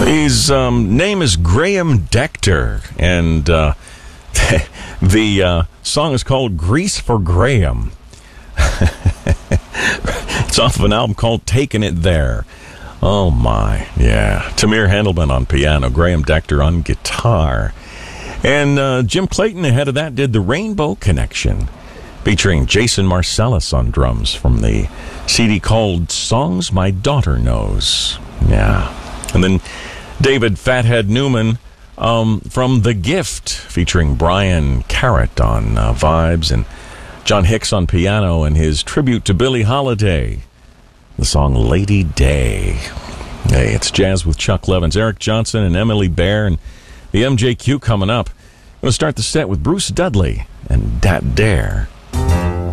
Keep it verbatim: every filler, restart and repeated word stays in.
His um, name is Graham Decter, and uh, the uh, song is called Grease for Graham. It's off of an album called Taking It There. Oh, my. Yeah. Tamir Handelman on piano, Graham Decter on guitar. And uh, Jim Clayton, ahead of that, did The Rainbow Connection, featuring Jason Marcellus on drums from the C D called Songs My Daughter Knows. Yeah. And then David Fathead Newman um, from The Gift, featuring Brian Carrot on uh, vibes and John Hicks on piano and his tribute to Billie Holiday, the song Lady Day. Hey, it's Jazz with Chuck Levins, Eric Johnson, and Emily Bear, and the M J Q coming up. I'm going to start the set with Bruce Dudley and Dat Dare.